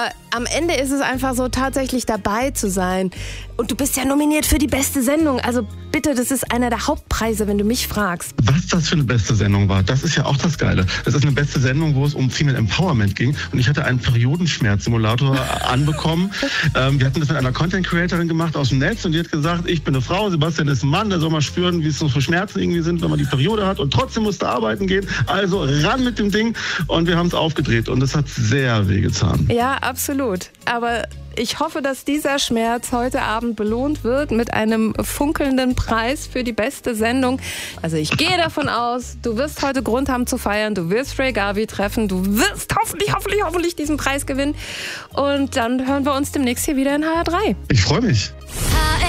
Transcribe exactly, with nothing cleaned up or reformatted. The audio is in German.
am Ende ist es einfach so, tatsächlich dabei zu sein. Und du bist ja nominiert für die beste Sendung. Also bitte, das ist einer der Hauptpreise, wenn du mich fragst. Was das für eine beste Sendung war, das ist ja auch das Geile. Das ist eine beste Sendung, wo es um Female Empowerment ging. Und ich hatte einen Periodenschmerzsimulator anbekommen. ähm, wir hatten das mit einer Content-Creatorin gemacht aus dem Netz und die hat gesagt, ich bin eine Frau, Sebastian ist ein Mann, der soll mal spüren, wie es so für Schmerzen irgendwie sind, wenn man die Periode hat und trotzdem musste arbeiten gehen. Also ran mit dem Ding und wir haben es aufgedreht und es hat sehr wehgetan. Ja, absolut. Aber ich hoffe, dass dieser Schmerz heute Abend belohnt wird mit einem funkelnden Preis für die beste Sendung. Also ich gehe davon aus, du wirst heute Grund haben zu feiern, du wirst Ray Garvey treffen, du wirst hoffentlich, hoffentlich, hoffentlich diesen Preis gewinnen. Und dann hören wir uns demnächst hier wieder in H R drei. Ich freue mich.